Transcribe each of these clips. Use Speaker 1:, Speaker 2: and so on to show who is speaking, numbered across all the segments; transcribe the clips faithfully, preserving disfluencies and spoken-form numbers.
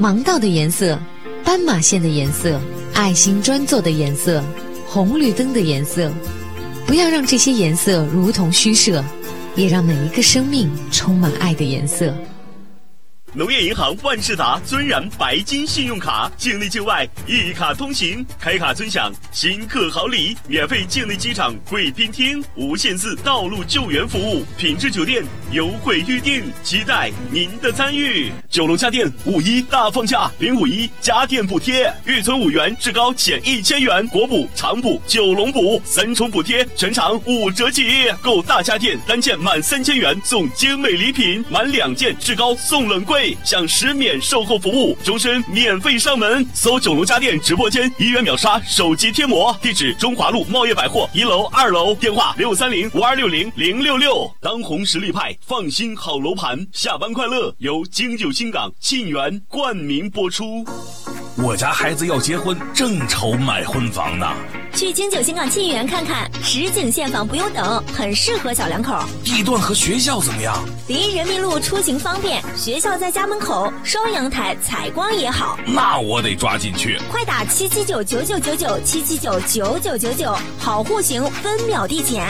Speaker 1: 盲道的颜色，斑马线的颜色，爱心专座的颜色，红绿灯的颜色。不要让这些颜色如同虚设，也让每一个生命充满爱的颜色。
Speaker 2: 农业银行万事达尊然白金信用卡，境内境外一卡通行，开卡尊享新客好礼，免费境内机场贵宾厅，无限次道路救援服务，品质酒店优惠预订，期待您的参与。九龙家电五一大放价，零五一家电补贴，预存五元至高减一千元，国补、长补、九龙补三重补贴，全场五折起。购大家电单件满三千元送精美礼品，满两件至高送冷柜。享十免售后服务，终身免费上门。搜九龙家电直播间，一元秒杀手机贴膜。地址中华路茂业百货一楼、二楼，电话六三零五二六零零六六。当红实力派，放心好楼盘。下班快乐由京九新港沁园冠名播出。
Speaker 3: 我家孩子要结婚，正愁买婚房呢。
Speaker 4: 去京九新港沁园看看，实景现房不用等，很适合小两口。
Speaker 3: 地段和学校怎么样？
Speaker 4: 离人民路出行方便，学校在家门口，双阳台，采光也好。
Speaker 3: 那我得抓紧去。
Speaker 4: 快打七七九九九九九七七九九九九九，好户型分秒递减。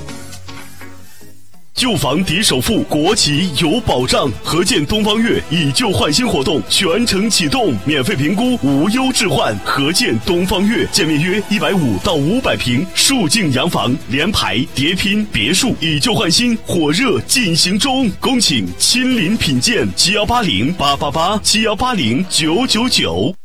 Speaker 2: 旧房抵首付，国企有保障。合建东方悦以旧换新活动全程启动，免费评估，无忧置换。合建东方悦，建面约一百五到五百平，竖境洋房，联排、叠拼、别墅，以旧换新，火热进行中。恭请亲临品鉴，七幺八零八八八，七幺八零九九九。